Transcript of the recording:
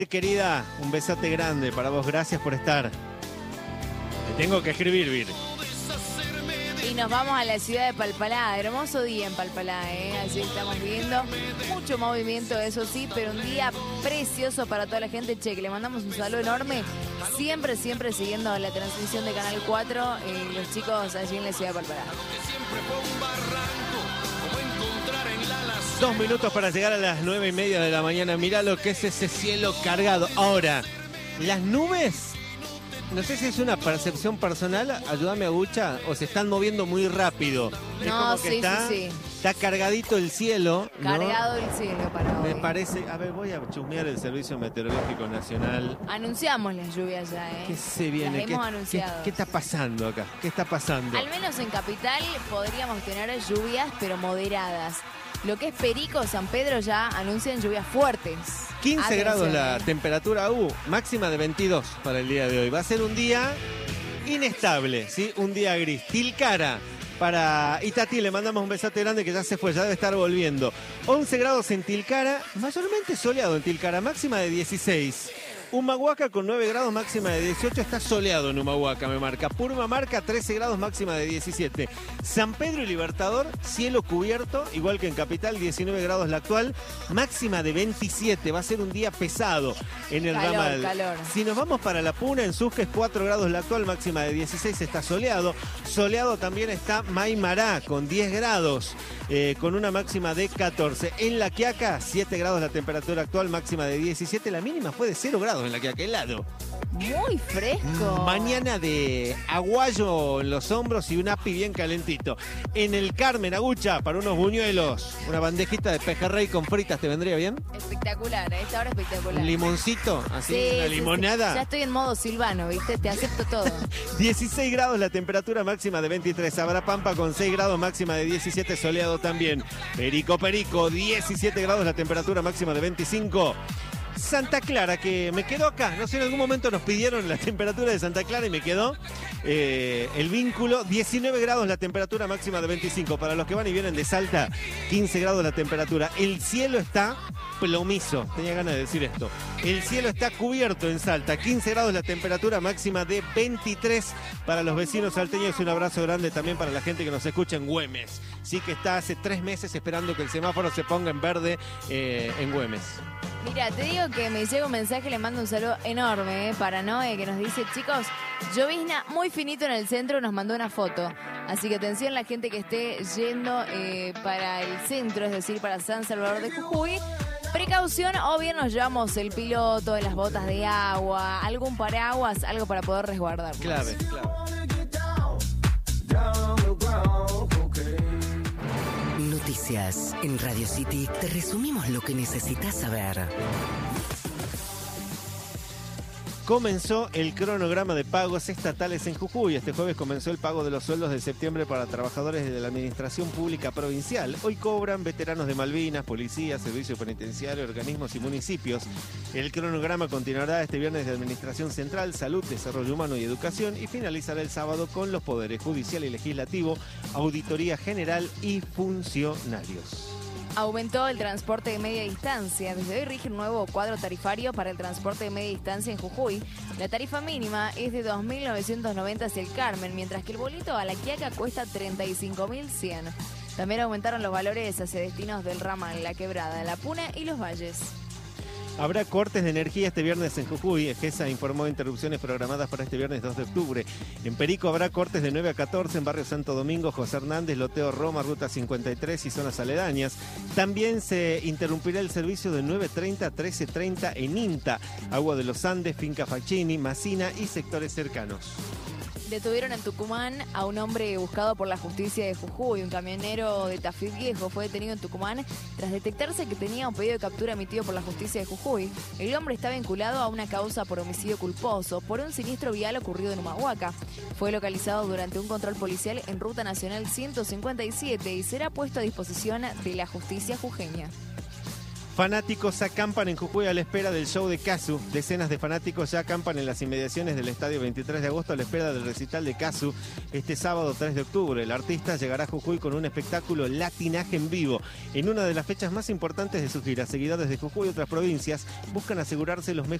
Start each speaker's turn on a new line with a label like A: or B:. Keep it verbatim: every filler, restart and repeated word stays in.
A: Querida, un besote grande para vos, gracias por estar. Te tengo que escribir, Vir.
B: Y nos vamos a la ciudad de Palpalá, hermoso día en Palpalá, ¿eh? Así estamos viendo, mucho movimiento, eso sí, pero un día precioso para toda la gente. Che, que le mandamos un saludo enorme, siempre, siempre siguiendo la transmisión de Canal cuatro, eh, los chicos allí en la ciudad de Palpalá.
A: Dos minutos para llegar a las nueve y media de la mañana. Mirá lo que es ese cielo cargado. Ahora, las nubes, no sé si es una percepción personal, ayúdame Agucha, o se están moviendo muy rápido. Es
B: No,
A: como que
B: sí,
A: está,
B: sí, sí.
A: está cargadito el cielo, ¿no?
B: Cargado el cielo para hoy.
A: Me parece, a ver, voy a chusmear el Servicio Meteorológico Nacional.
B: Anunciamos las lluvias ya, ¿eh?
A: ¿Qué se viene?
B: Las
A: ¿Qué,
B: hemos
A: qué,
B: anunciado.
A: qué está pasando acá? ¿Qué está pasando?
B: Al menos en Capital podríamos tener lluvias, pero moderadas. Lo que es Perico, San Pedro ya anuncian lluvias fuertes.
A: quince
B: Atención,
A: grados la
B: ¿eh?
A: temperatura, uh, máxima de veintidós para el día de hoy. Va a ser un día inestable, ¿sí? Un día gris. Tilcara para Itatí, le mandamos un besote grande que ya se fue, ya debe estar volviendo. once grados en Tilcara, mayormente soleado en Tilcara, máxima de dieciséis. Humahuaca con nueve grados, máxima de dieciocho, está soleado en Humahuaca, me marca. Purmamarca, trece grados, máxima de diecisiete. San Pedro y Libertador, cielo cubierto, igual que en Capital, diecinueve grados la actual, máxima de veintisiete. Va a ser un día pesado en el
B: Calor,
A: ramal.
B: calor.
A: Si nos vamos para La Puna, en Susques, cuatro grados la actual, máxima de dieciséis, está soleado. Soleado también está Maimará, con diez grados, eh, con una máxima de catorce. En La Quiaca, siete grados la temperatura actual, máxima de diecisiete. La mínima fue de cero grados en La Quiaca, helado.
B: Muy fresco.
A: Mañana de aguayo en los hombros y un api bien calentito. En el Carmen, Agucha, para unos buñuelos, una bandejita de pejerrey con fritas, ¿te vendría bien?
B: Espectacular, a esta hora espectacular.
A: Un limoncito, así,
B: Sí,
A: una
B: sí,
A: limonada.
B: sí. Ya estoy en modo Silvano, ¿viste? Te acepto todo.
A: dieciséis grados la temperatura, máxima de veintitrés. Habrá Pampa con seis grados, máxima de diecisiete, soleado también. Perico, Perico, diecisiete grados la temperatura, máxima de veinticinco. Santa Clara, que me quedó acá, no sé, en algún momento nos pidieron la temperatura de Santa Clara y me quedó eh, el vínculo, diecinueve grados la temperatura, máxima de veinticinco. Para los que van y vienen de Salta, quince grados la temperatura. El cielo está plomizo, tenía ganas de decir esto. El cielo está cubierto en Salta, quince grados la temperatura, máxima de veintitrés. Para los vecinos salteños, un abrazo grande también para la gente que nos escucha en Güemes. Sí, que está hace tres meses esperando que el semáforo se ponga en verde eh, en Güemes.
B: Mira, te digo que me llega un mensaje, le mando un saludo enorme eh, para Noé, que nos dice, chicos, llovizna muy finito en el centro, nos mandó una foto. Así que atención la gente que esté yendo eh, para el centro, es decir, para San Salvador de Jujuy. Precaución, o bien nos llevamos el piloto, las botas de agua, algún paraguas, algo para poder resguardarnos.
A: Clave, clave.
C: Noticias en Radio City. Te resumimos lo que necesitas saber.
A: Comenzó el cronograma de pagos estatales en Jujuy. Este jueves comenzó el pago de los sueldos de septiembre para trabajadores de la Administración Pública Provincial. Hoy cobran veteranos de Malvinas, policías, servicio penitenciario, organismos y municipios. El cronograma continuará este viernes de Administración Central, Salud, Desarrollo Humano y Educación y finalizará el sábado con los poderes judicial y legislativo, auditoría general y funcionarios.
B: Aumentó el transporte de media distancia. Desde hoy rige un nuevo cuadro tarifario para el transporte de media distancia en Jujuy. La tarifa mínima es de dos mil novecientos noventa hacia el Carmen, mientras que el boleto a La Quiaca cuesta treinta y cinco mil cien. También aumentaron los valores hacia destinos del ramal, La Quebrada, La Puna y Los Valles.
A: Habrá cortes de energía este viernes en Jujuy. EGESA informó interrupciones programadas para este viernes dos de octubre. En Perico habrá cortes de nueve a catorce en Barrio Santo Domingo, José Hernández, Loteo Roma, Ruta cincuenta y tres y zonas aledañas. También se interrumpirá el servicio de nueve treinta a trece treinta en INTA, Agua de los Andes, Finca Facchini, Macina y sectores cercanos.
B: Detuvieron en Tucumán a un hombre buscado por la justicia de Jujuy. Un camionero de Tafí Viejo fue detenido en Tucumán tras detectarse que tenía un pedido de captura emitido por la justicia de Jujuy. El hombre está vinculado a una causa por homicidio culposo por un siniestro vial ocurrido en Humahuaca. Fue localizado durante un control policial en Ruta Nacional ciento cincuenta y siete y será puesto a disposición de la justicia jujeña.
A: Fanáticos acampan en Jujuy a la espera del show de Casu. Decenas de fanáticos ya acampan en las inmediaciones del estadio veintitrés de agosto a la espera del recital de Casu este sábado tres de octubre. El artista llegará a Jujuy con un espectáculo latinaje en vivo. En una de las fechas más importantes de su gira, seguidores de Jujuy y otras provincias buscan asegurarse los mejores